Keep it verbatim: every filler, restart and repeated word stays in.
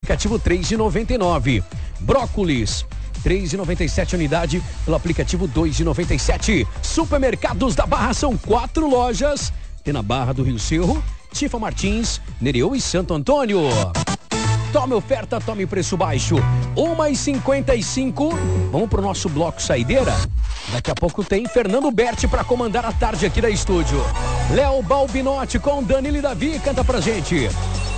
aplicativo três reais e noventa e nove centavos. Brócolis, três reais e noventa e sete centavos unidade pelo aplicativo dois reais e noventa e sete centavos. Supermercados da Barra são quatro lojas. Tem na Barra do Rio Cerro, Tifa Martins, Nereou e Santo Antônio. Tome oferta, tome preço baixo. uma e cinquenta e cinco. Vamos pro nosso bloco saideira? Daqui a pouco tem Fernando Berti para comandar a tarde aqui da estúdio. Léo Balbinotti com Danilo e Davi. Canta pra gente.